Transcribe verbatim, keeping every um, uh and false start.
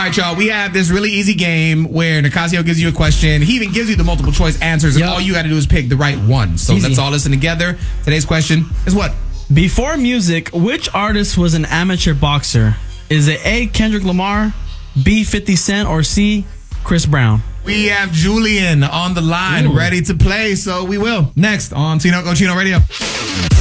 right, y'all. We have this really easy game where Nicasio gives you a question. He even gives you the multiple choice answers, and Yep. all you got to do is pick the right one. So Easy. let's all listen together. Today's question is what? Before music, which artist was an amateur boxer? Is it A, Kendrick Lamar, B, fifty Cent, or C, Chris Brown? We have Julian on the line, Ooh. ready to play. So we will. Next on Tinoco Chino Radio.